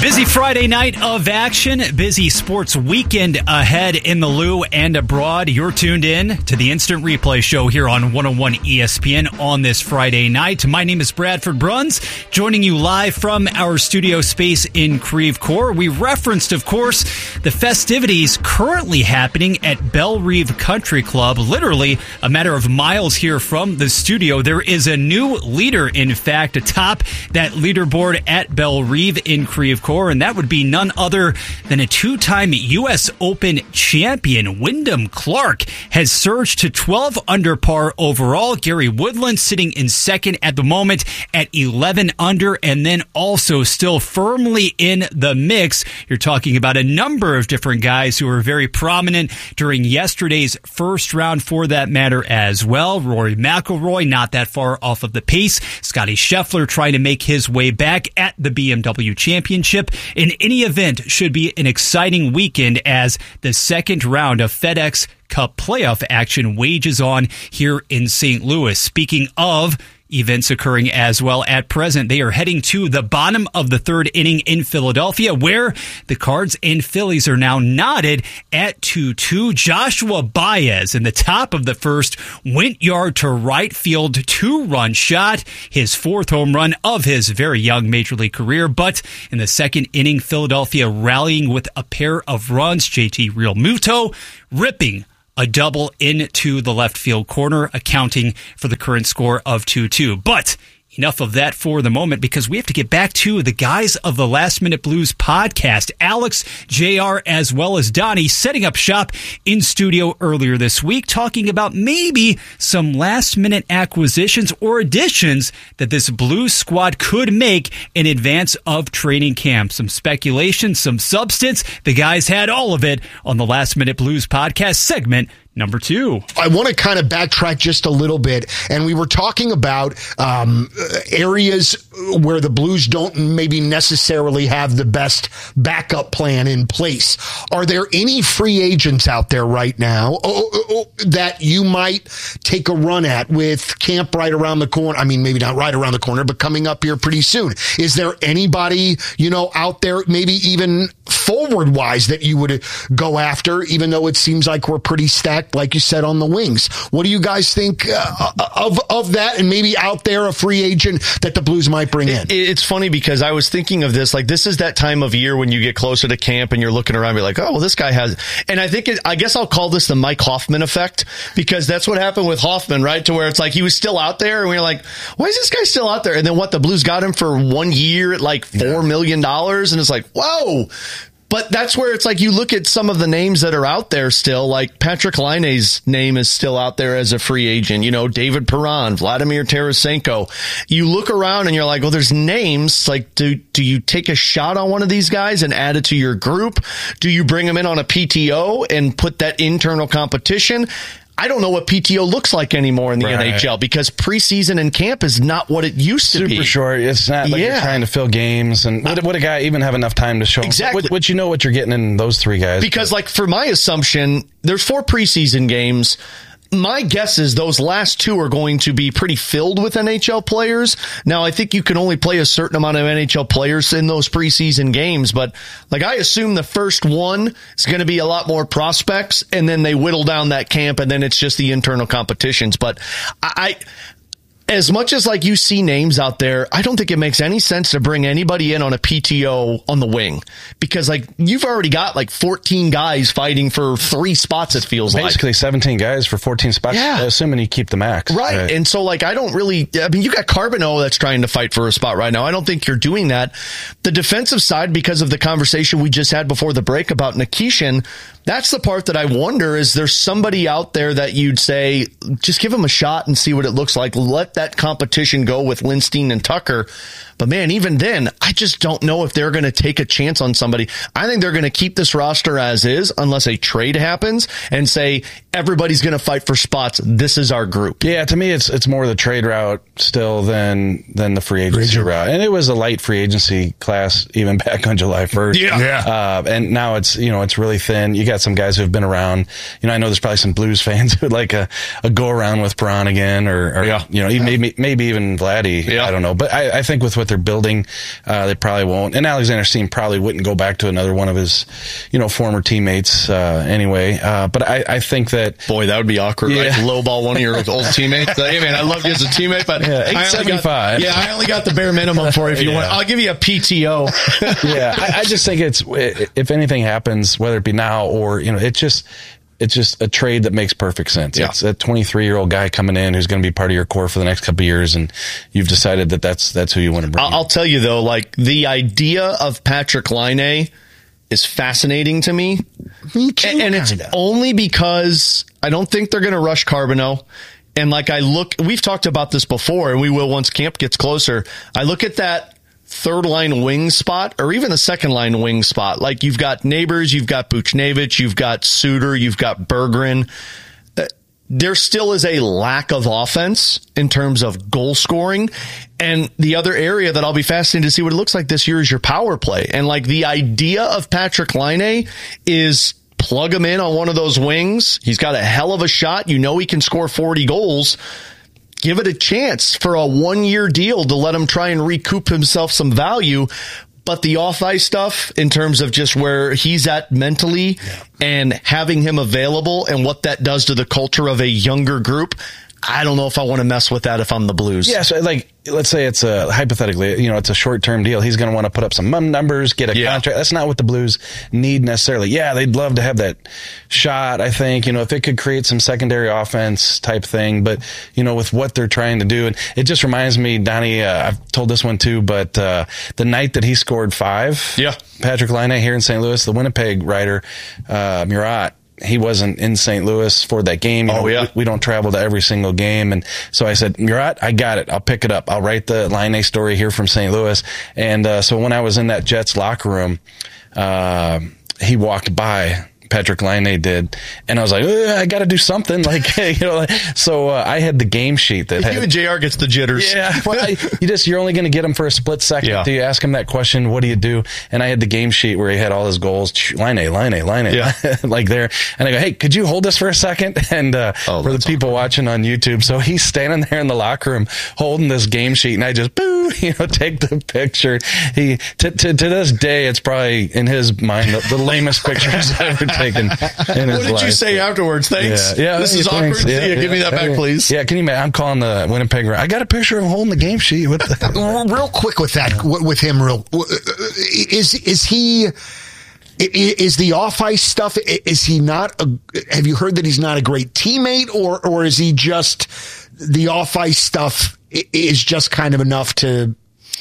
Busy Friday night of action, busy sports weekend ahead in the Lou and abroad. You're tuned in to the Instant Replay Show here on 101 ESPN on this Friday night. My name is Bradford Bruns, joining you live from our studio space in Creve Coeur. We referenced, of course, the festivities currently happening at Belle Rive Country Club. Literally a matter of miles here from the studio. There is a new leader, in fact, atop that leaderboard at Belle Rive in Creve Coeur. And that would be none other than a two-time U.S. Open champion. Wyndham Clark has surged to 12 under par overall. Gary Woodland sitting in second at the moment at 11 under, and then also still firmly in the mix. You're talking about a number of different guys who were very prominent during yesterday's first round for that matter as well. Rory McIlroy not that far off of the pace. Scotty Scheffler trying to make his way back at the BMW Championship. In any event, should be an exciting weekend as the second round of FedEx Cup playoff action wages on here in St. Louis. Speaking of events occurring as well at present, they are heading to the bottom of the third inning in Philadelphia, where the Cards and Phillies are now knotted at 2-2. Joshua Baez in the top of the first went yard to right field, two-run shot, his fourth home run of his very young Major League career. But in the second inning, Philadelphia rallying with a pair of runs. JT Realmuto ripping a double into the left field corner, accounting for the current score of 2-2. But enough of that for the moment, because we have to get back to the guys of the Last Minute Blues podcast. Alex, JR, as well as Donnie setting up shop in studio earlier this week, talking about maybe some last-minute acquisitions or additions that this Blues squad could make in advance of training camp. Some speculation, some substance. The guys had all of it on the Last Minute Blues podcast segment number 2. I want to kind of backtrack just a little bit, and we were talking about areas where the Blues don't maybe necessarily have the best backup plan in place. Are there any free agents out there right now that you might take a run at with camp right around the corner? I mean, maybe not right around the corner, but coming up here pretty soon. Is there anybody, out there, maybe even forward-wise, that you would go after, even though it seems like we're pretty stacked, like you said, on the wings? What do you guys think of that, and maybe out there a free agent that the Blues might bring in? It's funny because I was thinking of this, like this is that time of year when you get closer to camp and you're looking around and be like, oh, well, this guy has, and I guess I'll call this the Mike Hoffman effect, because that's what happened with Hoffman, right? To where it's like he was still out there and we were like, why is this guy still out there? And then the Blues got him for 1 year at like $4 million. And it's like, whoa. But that's where it's like you look at some of the names that are out there still, like Patrick Laine's name is still out there as a free agent. David Perron, Vladimir Tarasenko. You look around and you're like, well, there's names. Like, do you take a shot on one of these guys and add it to your group? Do you bring them in on a PTO and put that internal competition? I don't know what PTO looks like anymore in the NHL, because preseason and camp is not what it used to be. Super short. It's not like you're trying to fill games. And would a guy even have enough time to show? Exactly. Would you know what you're getting in those three guys? Because, for my assumption, there's 4 preseason games. My guess is those last 2 are going to be pretty filled with NHL players. Now, I think you can only play a certain amount of NHL players in those preseason games, but I assume the first one is going to be a lot more prospects, and then they whittle down that camp, and then it's just the internal competitions. But as much as you see names out there, I don't think it makes any sense to bring anybody in on a PTO on the wing, because you've already got 14 guys fighting for 3 spots. It feels basically 17 guys for 14 spots. Yeah. Assuming you keep the max. Right. And so I don't really, you got Carbonneau that's trying to fight for a spot right now. I don't think you're doing that. The defensive side, because of the conversation we just had before the break about Nikishin, that's the part that I wonder, is there somebody out there that you'd say, just give him a shot and see what it looks like. Let that competition go with Lindstein and Tucker. But man, even then, I just don't know if they're going to take a chance on somebody. I think they're going to keep this roster as is unless a trade happens and say, everybody's going to fight for spots. This is our group. Yeah, to me, it's more the trade route still than the free agency route. And it was a light free agency class even back on July 1st. Yeah. And now it's really thin. You got some guys who have been around. I know there's probably some Blues fans who would like a go around with Perron again, or maybe even Vladdy. Yeah. I don't know. But I think with what they're building, they probably won't. And Alexander Steen probably wouldn't go back to another one of his, former teammates anyway. But I think that... Boy, that would be awkward, right? Lowball one of your old teammates. Like, hey, man, I love you as a teammate, but I only got the bare minimum for you if you want. I'll give you a PTO. I just think it's, if anything happens, whether it be now or, it's just a trade that makes perfect sense. Yeah. It's a 23-year-old guy coming in who's going to be part of your core for the next couple of years, and you've decided that's who you want to bring. I'll tell you though, like the idea of Patrik Laine is fascinating to me. Me too, and it's only because I don't think they're going to rush Carbonneau. And like we've talked about this before, and we will once camp gets closer. I look at that third line wing spot, or even the second line wing spot. Like you've got Neighbors, you've got Buchnevich, you've got Suter, you've got Berggren. There still is a lack of offense in terms of goal scoring. And the other area that I'll be fascinated to see what it looks like this year is your power play. And like the idea of Patrik Laine is plug him in on one of those wings. He's got a hell of a shot. He can score 40 goals. Give it a chance for a 1-year deal to let him try and recoup himself some value. But the off-ice stuff, in terms of just where he's at mentally and having him available and what that does to the culture of a younger group, I don't know if I want to mess with that if I'm the Blues. Yeah, so like, let's say it's hypothetically, it's a short-term deal. He's going to want to put up some numbers, get a contract. That's not what the Blues need necessarily. Yeah, they'd love to have that shot, I think, if it could create some secondary offense type thing. But, with what they're trying to do, and it just reminds me, Donnie, I've told this one too, but the night that he scored 5, Patrik Laine here in St. Louis, the Winnipeg writer, Murat, he wasn't in St. Louis for that game. We don't travel to every single game. And so I said, Murat, I got it. I'll pick it up. I'll write the Laine story here from St. Louis. And so when I was in that Jets locker room, he walked by, Patrik Laine did, and I was like, I got to do something. So I had the game sheet that had, you and JR gets the jitters. Yeah, well, you're only going to get him for a split second. Yeah. Do you ask him that question? What do you do? And I had the game sheet where he had all his goals. Laine, like there. And I go, hey, could you hold this for a second? And for the people watching on YouTube, so he's standing there in the locker room holding this game sheet, and I just take the picture. He to this day, it's probably in his mind the lamest picture he's ever taken in his life. What did you say afterwards? Thanks. Yeah, this is awkward. Give me that back, please. Yeah, can you imagine? I'm calling the Winnipeg. I got a picture of him holding the game sheet. Real quick with that, with him, is he? Is the off-ice stuff, is he not, have you heard that he's not a great teammate, or is he just, the off-ice stuff is just kind of enough to...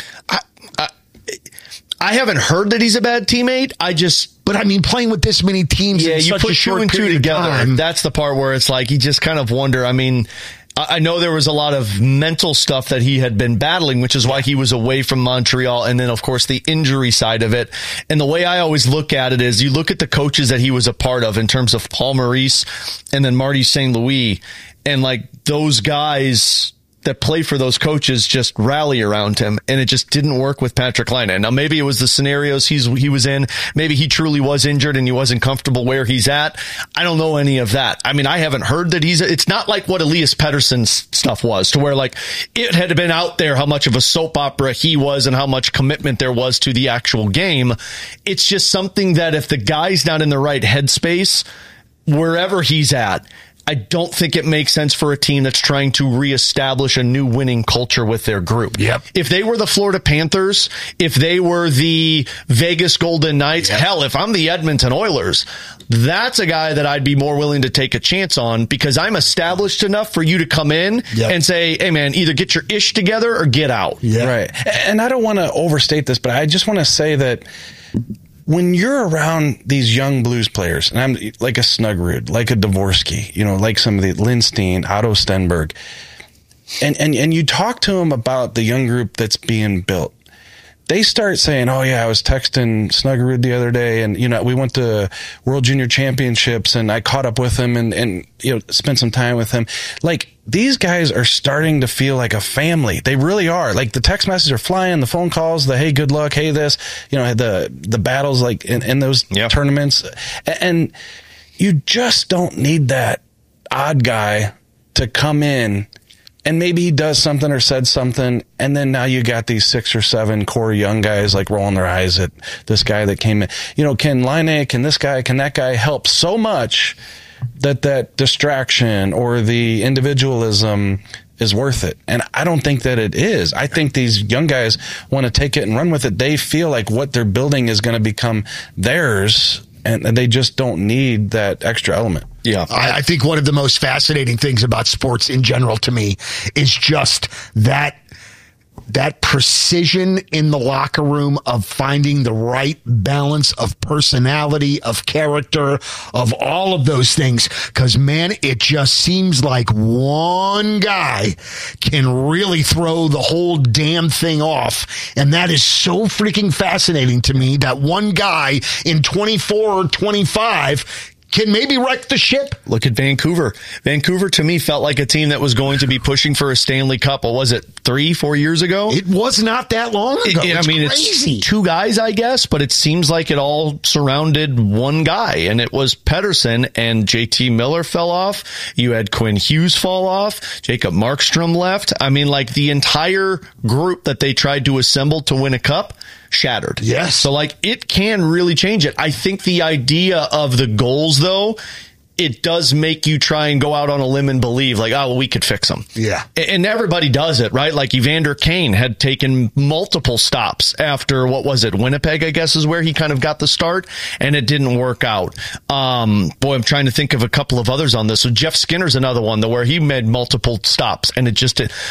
I haven't heard that he's a bad teammate. But I mean, playing with this many teams in such a short 2 and 2 together. Time. That's the part where it's like, you just kind of wonder. I mean, I know there was a lot of mental stuff that he had been battling, which is why he was away from Montreal. And then, of course, the injury side of it. And the way I always look at it is you look at the coaches that he was a part of in terms of Paul Maurice and then Marty St. Louis. And like those guys that play for those coaches just rally around him, and it just didn't work with Patrik Laine. Now, maybe it was the scenarios he was in. Maybe he truly was injured and he wasn't comfortable where he's at. I don't know any of that. I mean, I haven't heard that it's not like what Elias Pettersson's stuff was, to where like it had been out there how much of a soap opera he was and how much commitment there was to the actual game. It's just something that if the guy's not in the right headspace, wherever he's at, I don't think it makes sense for a team that's trying to reestablish a new winning culture with their group. Yep. If they were the Florida Panthers, if they were the Vegas Golden Knights, hell, if I'm the Edmonton Oilers, that's a guy that I'd be more willing to take a chance on, because I'm established enough for you to come in and say, hey man, either get your ish together or get out. Yeah. Right. And I don't want to overstate this, but I just want to say that when you're around these young Blues players, and I'm like a Snuggerud, like a Dvorsky, like some of the Lindstein, Otto Stenberg, and you talk to them about the young group that's being built, they start saying, oh yeah, I was texting Snuggerud the other day, and we went to World Junior Championships, and I caught up with him and spent some time with him. Like, these guys are starting to feel like a family. They really are. Like, the text messages are flying, the phone calls, the hey, good luck, hey this, the battles like in those tournaments, and you just don't need that odd guy to come in and maybe he does something or said something, and then now you got these 6 or 7 core young guys like rolling their eyes at this guy that came in. You know, can Laine, can this guy, can that guy help so much that distraction or the individualism is worth it? And I don't think that it is. I think these young guys want to take it and run with it. They feel like what they're building is going to become theirs, and they just don't need that extra element. Yeah. I think one of the most fascinating things about sports in general to me is just that precision in the locker room of finding the right balance of personality, of character, of all of those things. Because, man, it just seems like one guy can really throw the whole damn thing off. And that is so freaking fascinating to me, that one guy in 24 or 25 can maybe wreck the ship. Look at Vancouver. Vancouver, to me, felt like a team that was going to be pushing for a Stanley Cup. What was it, 3-4 years ago? It was not that long ago. It's crazy. It's 2 guys, I guess, but it seems like it all surrounded one guy, and it was Pettersson, and JT Miller fell off. You had Quinn Hughes fall off. Jacob Markstrom left. I mean, like, the entire group that they tried to assemble to win a cup shattered. Yes. So, like, it can really change it. I think the idea of the goals, though, it does make you try and go out on a limb and believe, like, oh, well, we could fix them. Yeah. And everybody does it, right? Like, Evander Kane had taken multiple stops after, what was it, Winnipeg, I guess, is where he kind of got the start, and it didn't work out. I'm trying to think of a couple of others on this. So Jeff Skinner's another one, where he made multiple stops, and it just